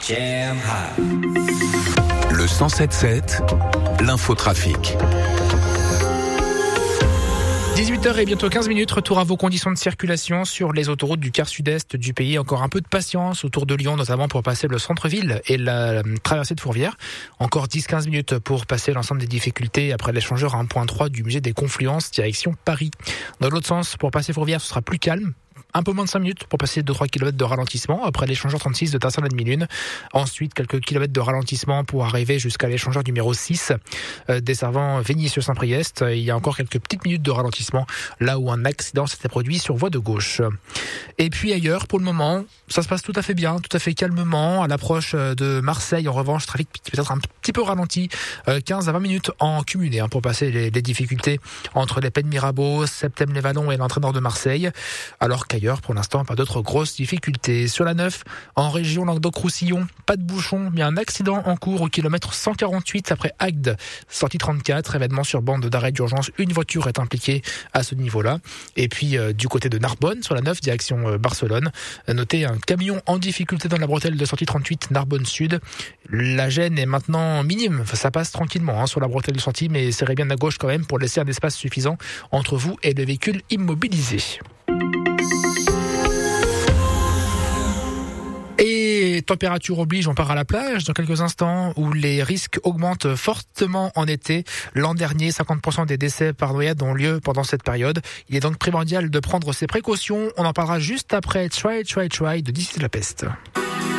Le 107.7, l'infotrafic. 18h et bientôt 15 minutes, retour à vos conditions de circulation sur les autoroutes du quart sud-est du pays. Encore un peu de patience autour de Lyon, notamment pour passer le centre-ville et la traversée de Fourvière. Encore 10-15 minutes pour passer l'ensemble des difficultés après l'échangeur à 1.3 du musée des Confluences, direction Paris. Dans l'autre sens, pour passer Fourvière, ce sera plus calme. Un peu moins de 5 minutes pour passer 2-3 km de ralentissement après l'échangeur 36 de Tassin-la-Demi-Lune. Ensuite, quelques kilomètres de ralentissement pour arriver jusqu'à l'échangeur numéro 6 desservant Vénissieux-Saint-Priest. Il y a encore quelques petites minutes de ralentissement là où un accident s'était produit sur voie de gauche. Et puis ailleurs, pour le moment, ça se passe tout à fait bien, tout à fait calmement. À l'approche de Marseille, en revanche, trafic peut-être un petit peu ralenti, 15 à 20 minutes en cumulé pour passer les difficultés entre les Pennes Mirabeau, Septème-les-Vallons et l'entrée nord de Marseille. Alors qu'ailleurs, pour l'instant, pas d'autres grosses difficultés. Sur la 9, en région Languedoc-Roussillon, pas de bouchon, mais un accident en cours au kilomètre 148 après Agde, sortie 34, événement sur bande d'arrêt d'urgence. Une voiture est impliquée à ce niveau-là. Et puis, du côté de Narbonne, sur la 9, direction Barcelone, notez un camion en difficulté dans la bretelle de sortie 38, Narbonne Sud. La gêne est maintenant minime. Enfin, ça passe tranquillement sur la bretelle de sortie, mais serrez bien à gauche quand même pour laisser un espace suffisant entre vous et le véhicule immobilisé. Et température oblige, on part à la plage dans quelques instants où les risques augmentent fortement en été. L'an dernier, 50% des décès par noyade ont lieu pendant cette période. Il est donc primordial de prendre ses précautions. On en parlera juste après Try de D'ici la peste.